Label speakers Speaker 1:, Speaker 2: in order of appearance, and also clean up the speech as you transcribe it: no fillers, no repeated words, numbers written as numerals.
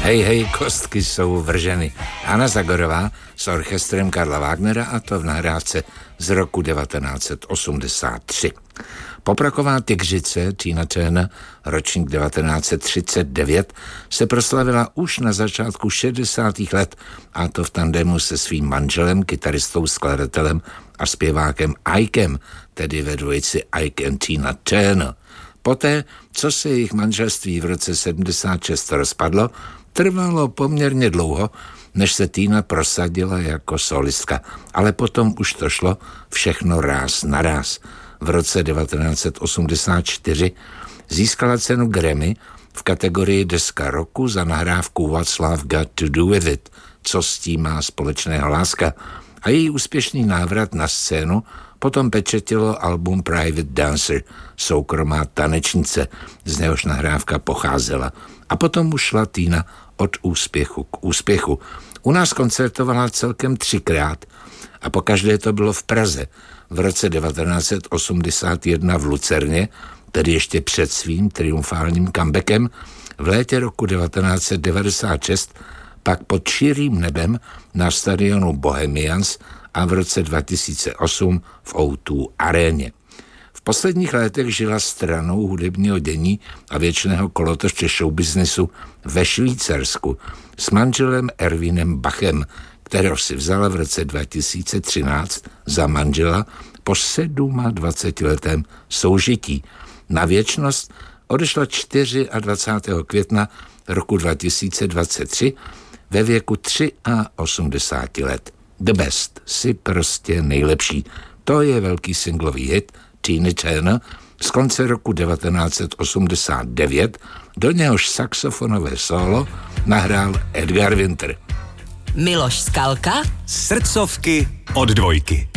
Speaker 1: Hej, hej, kostky jsou vrženy. Anna Zagorová s orchestrem Karla Wagnera, a to v nahrávce z roku 1983. Popraková tygřice Tina Turner, ročník 1939, se proslavila už na začátku 60. let, a to v tandemu se svým manželem, kytaristou, skladatelem a zpěvákem Ikem, tedy ve dvojici Ike and Tina Turner. Poté, co se jejich manželství v roce 76 rozpadlo, trvalo poměrně dlouho, než se Tina prosadila jako solistka, ale potom už to šlo všechno ráz na ráz. V roce 1984 získala cenu Grammy v kategorii deska roku za nahrávku What's Love Got to Do With It, co s tím má společného láska, a její úspěšný návrat na scénu potom pečetilo album Private Dancer, soukromá tanečnice, z něhož nahrávka pocházela. A potom už šla Tina od úspěchu k úspěchu. U nás koncertovala celkem 3krát a pokaždé to bylo v Praze. V roce 1981 v Lucerně, tedy ještě před svým triumfálním comebackem, v létě roku 1996 pak pod širým nebem na stadionu Bohemians a v roce 2008 v O2 aréně. V posledních letech žila stranou hudebního dění a věčného kolotoče showbiznesu ve Švýcarsku s manželem Erwinem Bachem, kterého si vzala v roce 2013 za manžela po 27letém soužití. Na věčnost odešla 24. května roku 2023 ve věku 83 let. The Best, si prostě nejlepší. To je velký singlový hit Tina Turner z konce roku 1989, do něhož saxofonové solo nahrál Edgar Winter.
Speaker 2: Miloš Skalka,
Speaker 3: Srdcovky od Dvojky.